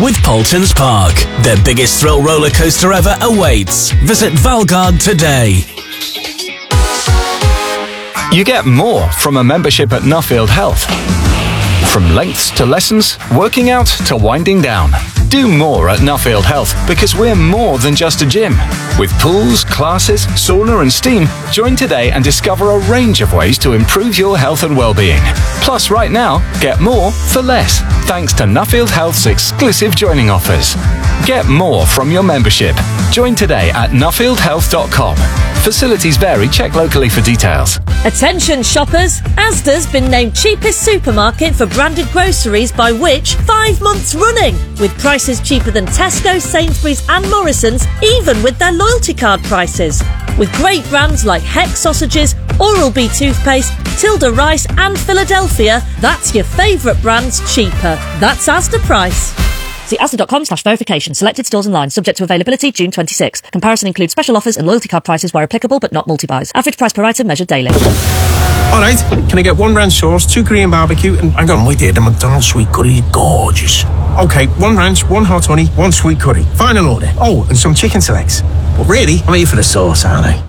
with Poultons Park. Their biggest thrill roller coaster ever awaits. Visit Valgard today. You get more from a membership at Nuffield Health. From lengths to lessons, working out to winding down. Do more at Nuffield Health because we're more than just a gym. With pools, classes, sauna and steam, join today and discover a range of ways to improve your health and well-being. Plus, right now, get more for less, thanks to Nuffield Health's exclusive joining offers. Get more from your membership. Join today at nuffieldhealth.com. Facilities vary. Check locally for details. Attention shoppers, Asda's been named cheapest supermarket for branded groceries by Which 5 months running, with prices cheaper than Tesco, Sainsbury's and Morrison's, even with their loyalty card prices. With great brands like Heck sausages, Oral-B toothpaste, Tilda Rice and Philadelphia, that's your favourite brands cheaper. That's Asda price. See asda.com/verification. Selected stores online. Subject to availability June 26. Comparison includes special offers and loyalty card prices where applicable, but not multi-buys. Average price per item measured daily. Alright, can I get 1 ranch sauce, 2 Korean barbecue, and hang on, wait here, the McDonald's sweet curry is gorgeous. Okay, 1 ranch, 1 hot honey, 1 sweet curry. Final order. Oh, and some chicken selects. But really, I'm here for the sauce, aren't I?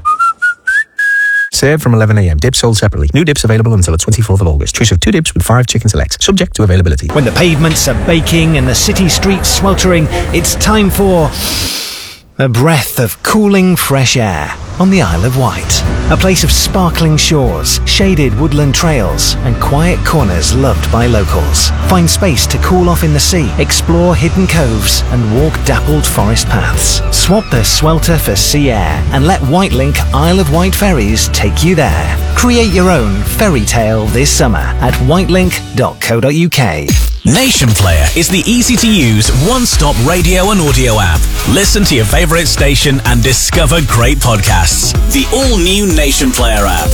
Served from 11 a.m. Dips sold separately. New dips available until the 24th of August. Choice of 2 dips with 5 chicken selects. Subject to availability. When the pavements are baking and the city streets sweltering, it's time for a breath of cooling fresh air on the Isle of Wight. A place of sparkling shores, shaded woodland trails and quiet corners loved by locals. Find space to cool off in the sea, explore hidden coves and walk dappled forest paths. Swap the swelter for sea air and let Whitelink Isle of Wight ferries take you there. Create your own fairy tale this summer at whitelink.co.uk. Nation Player is the easy-to-use, one-stop radio and audio app. Listen to your favourite station and discover great podcasts. The all-new Nation Player app.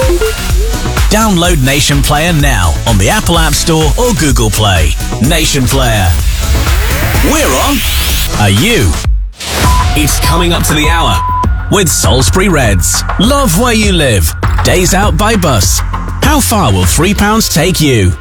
Download Nation Player now on the Apple App Store or Google Play. Nation Player. We're on. Are you? It's coming up to the hour with Salisbury Reds. Love where you live. Days out by bus. How far will £3 take you?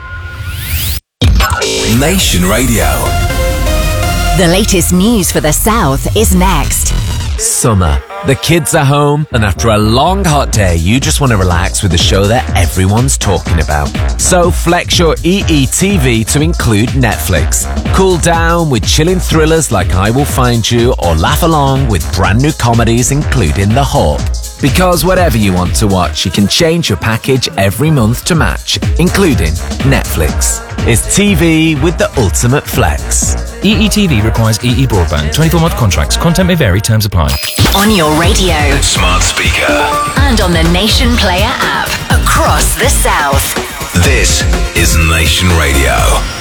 Nation Radio. The latest news for the South is next. Summer. The kids are home, and after a long hot day, you just want to relax with a show that everyone's talking about. So flex your EETV to include Netflix. Cool down with chilling thrillers like I Will Find You, or laugh along with brand new comedies including The Hawk. Because whatever you want to watch, you can change your package every month to match, including Netflix. It's TV with the ultimate flex. EETV requires EE broadband. 24-month contracts. Content may vary. Terms apply. On your radio. Smart speaker. And on the Nation Player app. Across the South. This is Nation Radio.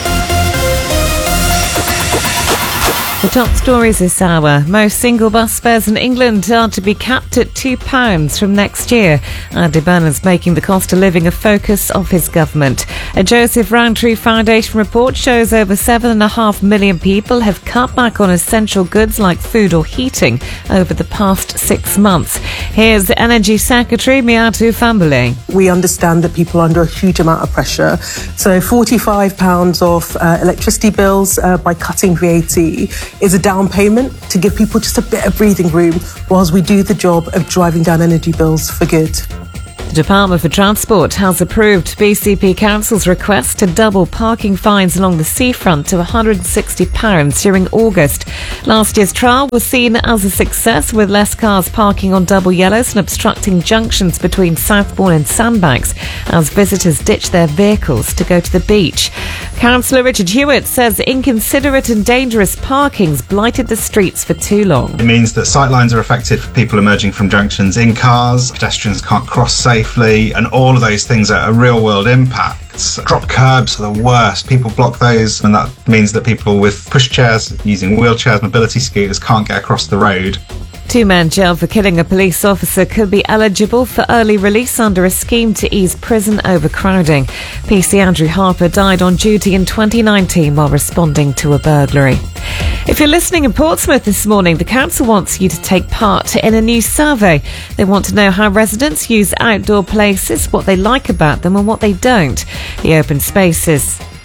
The top stories this hour. Most single bus fares in England are to be capped at £2 from next year. Andy Burnham's making the cost of living a focus of his government. A Joseph Rowntree Foundation report shows over 7.5 million people have cut back on essential goods like food or heating over the past 6 months. Here's the Energy Secretary, Miatu Fambule. We understand that people are under a huge amount of pressure. So £45 off electricity bills by cutting VAT is a down payment to give people just a bit of breathing room whilst we do the job of driving down energy bills for good. The Department for Transport has approved BCP Council's request to double parking fines along the seafront to £160 during August. Last year's trial was seen as a success, with less cars parking on double yellows and obstructing junctions between Southbourne and Sandbanks as visitors ditch their vehicles to go to the beach. Councillor Richard Hewitt says inconsiderate and dangerous parking's blighted the streets for too long. It means that sightlines are affected for people emerging from junctions in cars, pedestrians can't cross safely, and all of those things are a real-world impacts. Drop curbs are the worst. People block those, and that means that people with pushchairs, using wheelchairs, mobility scooters can't get across the road. 2 men jailed for killing a police officer could be eligible for early release under a scheme to ease prison overcrowding. PC Andrew Harper died on duty in 2019 while responding to a burglary. If you're listening in Portsmouth this morning, the council wants you to take part in a new survey. They want to know how residents use outdoor places, what they like about them and what they don't. The open spaces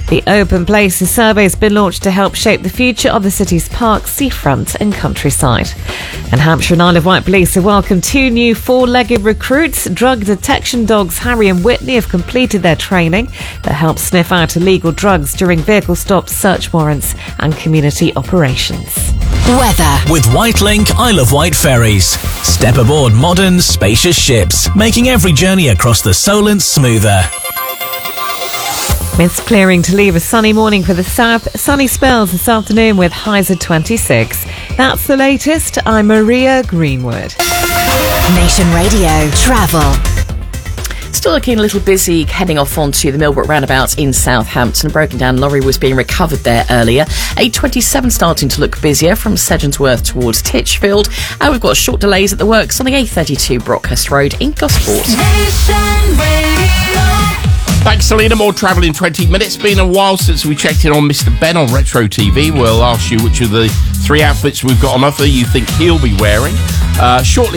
The Open Places survey has been launched to help shape the future of the city's parks, seafront and countryside. And Hampshire and Isle of Wight police have welcomed 2 new 4-legged recruits. Drug detection dogs Harry and Whitney have completed their training that helps sniff out illegal drugs during vehicle stops, search warrants and community operations. Weather. With Whitelink Isle of Wight ferries. Step aboard modern, spacious ships, making every journey across the Solent smoother. Mist clearing to leave a sunny morning for the south. Sunny spells this afternoon with highs of 26. That's the latest. I'm Maria Greenwood. Nation Radio Travel. Still looking a little busy heading off onto the Millbrook roundabout in Southampton. A broken down lorry was being recovered there earlier. A27 starting to look busier from Sedgensworth towards Titchfield. And we've got short delays at the works on the A32 Brockhurst Road in Gosport. Thanks, Selena. More travel in 20 minutes. Been a while since we checked in on Mr. Ben on Retro TV. We'll ask you which of the 3 outfits we've got on offer you think he'll be wearing. Shortly